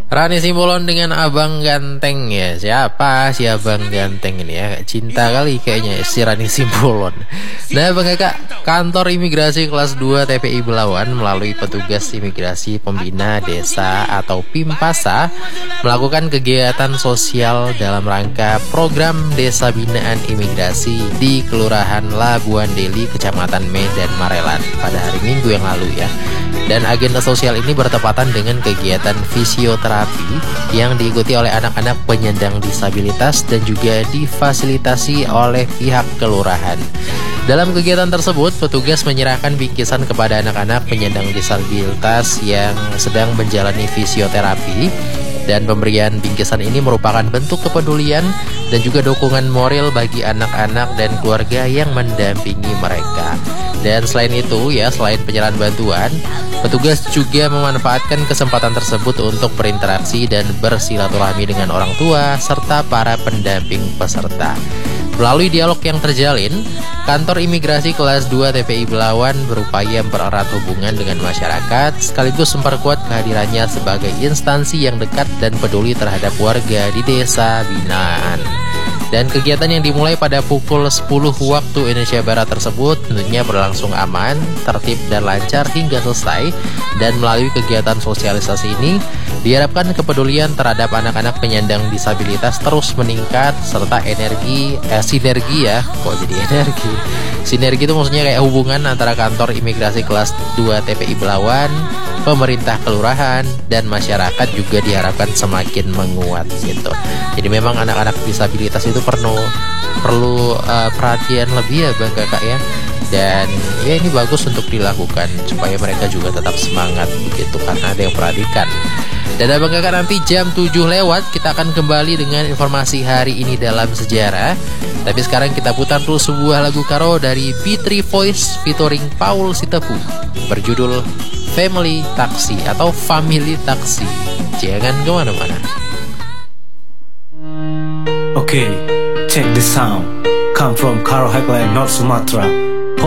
Rani Simbolon dengan Abang Ganteng ya. Siapa si Abang Ganteng ini ya? Cinta kali kayaknya si Rani Simbolon. Nah Bang Kakak, kantor imigrasi kelas 2 TPI Belawan melalui petugas imigrasi pembina desa atau Pimpasa melakukan kegiatan sosial dalam rangka program Desa Binaan Imigrasi di Kelurahan Labuan Deli, Kecamatan Medan Marelan pada hari Minggu yang lalu ya. Dan agenda sosial ini bertepatan dengan kegiatan fisioterapi yang diikuti oleh anak-anak penyandang disabilitas dan juga difasilitasi oleh pihak kelurahan. Dalam kegiatan tersebut, petugas menyerahkan bingkisan kepada anak-anak penyandang disabilitas yang sedang menjalani fisioterapi. Dan pemberian bingkisan ini merupakan bentuk kepedulian dan juga dukungan moral bagi anak-anak dan keluarga yang mendampingi mereka. Dan selain itu ya, selain penyerahan bantuan, petugas juga memanfaatkan kesempatan tersebut untuk berinteraksi dan bersilaturahmi dengan orang tua serta para pendamping peserta. Melalui dialog yang terjalin, kantor imigrasi kelas 2 TPI Belawan berupaya mempererat hubungan dengan masyarakat sekaligus memperkuat kehadirannya sebagai instansi yang dekat dan peduli terhadap warga di desa binaan. Dan kegiatan yang dimulai pada pukul 10 waktu Indonesia Barat tersebut tentunya berlangsung aman, tertib dan lancar hingga selesai. Dan melalui kegiatan sosialisasi ini diharapkan kepedulian terhadap anak-anak penyandang disabilitas terus meningkat serta sinergi ya, kok jadi energi. Sinergi itu maksudnya kayak hubungan antara kantor imigrasi kelas 2 TPI Belawan, pemerintah kelurahan, dan masyarakat juga diharapkan semakin menguat gitu. Jadi memang anak-anak disabilitas itu perlu perhatian lebih ya Bang Kakak ya. Dan ya ini bagus untuk dilakukan supaya mereka juga tetap semangat begitu karena ada yang perhatikan. Dan Abang Kakak, nanti jam 7 lewat kita akan kembali dengan informasi hari ini dalam sejarah. Tapi sekarang kita putar dulu sebuah lagu karo dari B3 Voice featuring Paul Sitepu berjudul Family Taxi atau Family Taxi. Jangan kemana-mana. Okay, check the sound. Come from Karo Highland, North Sumatra.